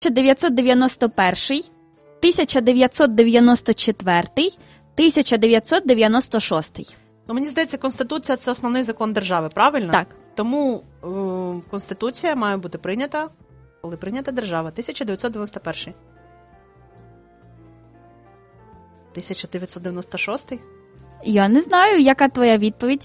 1991, 1994, 1996. Ну, мені здається, Конституція – це основний закон держави, правильно? Так. Тому Конституція має бути прийнята, коли прийнята держава. 1991. 1996? Я не знаю, яка твоя відповідь?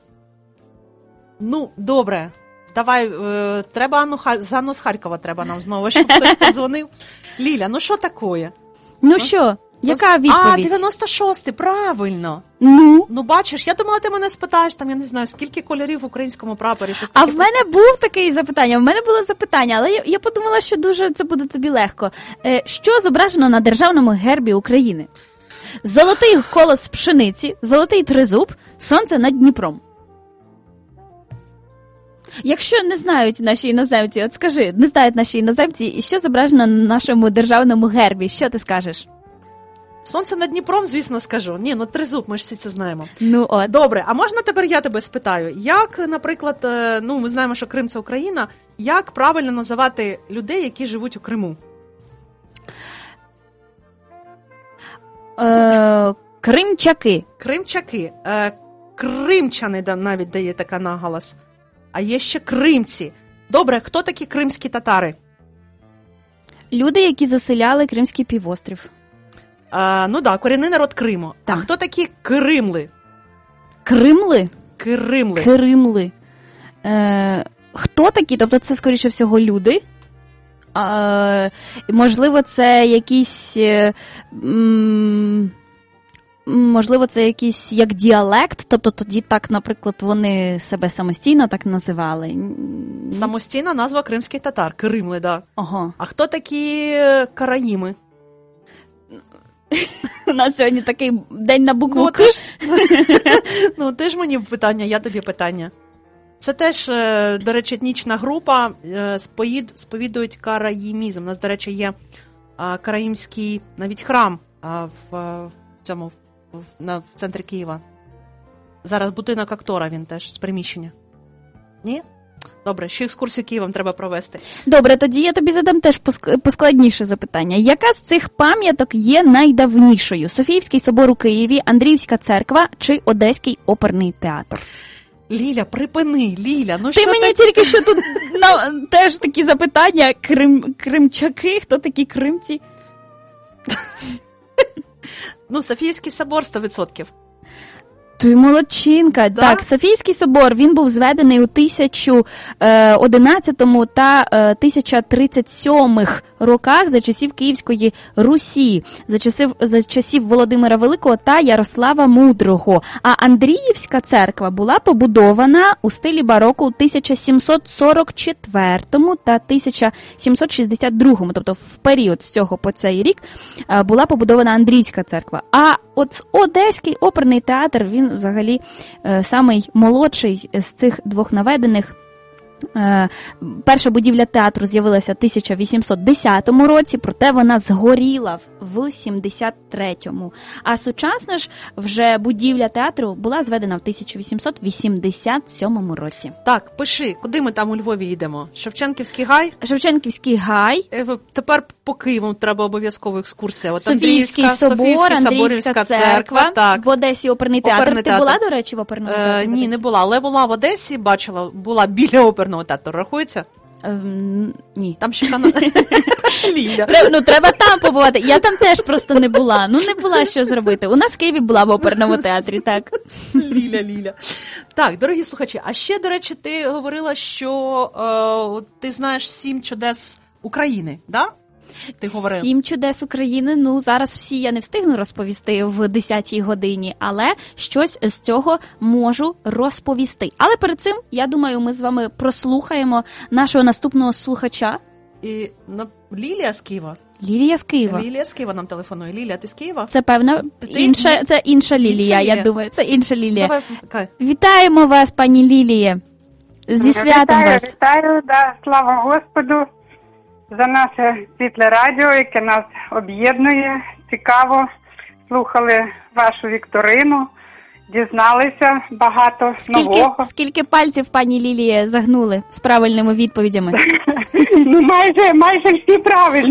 Ну, добре. Давай, треба Анну з Харкова треба нам знову, щоб хтось подзвонив. Ліля, ну що таке? Ну що, яка відповідь? 96-й, правильно. Ну, бачиш, я думала, ти мене спитаєш, там, я не знаю, скільки кольорів в українському прапорі, щось таке. А в мене був таке запитання, в мене було запитання, але я подумала, що дуже це буде тобі легко. Що зображено на державному гербі України? Золотий колос пшениці, золотий тризуб, сонце над Дніпром. Якщо не знають наші іноземці, от скажи, не знають наші іноземці, що зображено на нашому державному гербі, що ти скажеш? Сонце над Дніпром, звісно, скажу. Ні, ну тризуб, ми ж всі це знаємо. Ну от. Добре, а можна тепер я тебе спитаю? Як, наприклад, ну ми знаємо, що Крим – це Україна, як правильно називати людей, які живуть у Криму? Кримчаки. Кримчаки. Кримчани навіть дає така наголос. А є ще кримці. Добре, хто такі кримські татари? Люди, які заселяли Кримський півострів. Ну так, корінний народ Криму. Так. А хто такі кримли? Кримли? Кримли. Кримли. Хто такі? Тобто це, скоріше всього, люди? Можливо, це якісь... Можливо, це якийсь як діалект, тобто тоді так, наприклад, вони себе самостійно так називали. Самостійна назва кримських татар. Кримли, да. Ага. А хто такі караїми? У нас сьогодні такий день на букву К. Ну, ти ж мені питання, я тобі питання. Це теж, до речі, етнічна група, сповідують караїмізм. У нас, до речі, є караїмський навіть храм в цьому в центрі Києва. Зараз будинок актора, він теж з приміщення. Ні? Добре, ще екскурсію Києвом треба провести. Добре, тоді я тобі задам теж поскладніше запитання. Яка з цих пам'яток є найдавнішою? Софіївський собор у Києві, Андріївська церква чи Одеський оперний театр? Ліля, припини, Ліля, ну ти що мені тільки що тут теж такі запитання. Кримчаки, хто такі кримці? Ну, Софіївський собор 100%. Ти молодчинка. Да? Так, Софійський собор, він був зведений у 1011 та 1037 роках за часів Київської Русі, за часів Володимира Великого та Ярослава Мудрого. А Андріївська церква була побудована у стилі бароко у 1744 та 1762, тобто в період з цього по цей рік була побудована Андріївська церква. А от Одеський оперний театр, він взагалі самий молодший з цих двох наведених. Перша будівля театру з'явилася в 1810 році, проте вона згоріла в 73-му. А сучасна ж вже будівля театру була зведена в 1887 році. Так, пиши, куди ми там у Львові їдемо? Шевченківський гай? Шевченківський гай. Тепер по Києву треба обов'язково екскурсія. От Софіївський собор, Андріївська церква, так. В Одесі оперний театр. Ти була, до речі, в оперному театрі? Ні, не була, але була в Одесі, бачила, була біля оперного театру. Рахується? Ні. Там ще канал. Ліля. Треба там побувати. Я там теж просто не була. Не була що зробити. У нас в Києві була в оперному театрі, так. Ліля. Так, дорогі слухачі, а ще, до речі, ти говорила, що ти знаєш 7 чудес України, да? Ти говорив. 7 чудес України, зараз всі я не встигну розповісти в 10-й годині, але щось з цього можу розповісти. Але перед цим, я думаю, ми з вами прослухаємо нашого наступного слухача. І Лілія з Києва. Лілія з Києва. Лілія з Києва нам телефонує. Лілія, ти з Києва? Це, певно, інша Лілія, я думаю. Це інша Лілія. Давай, Вітаємо вас, пані Ліліє. Зі святом вас. Вітаю, да, слава Господу за наше світле радіо, яке нас об'єднує. Цікаво слухали вашу вікторину. дізналися багато нового. Скільки пальців пані Лілія загнули з правильними відповідями? Ну, майже всі правильні.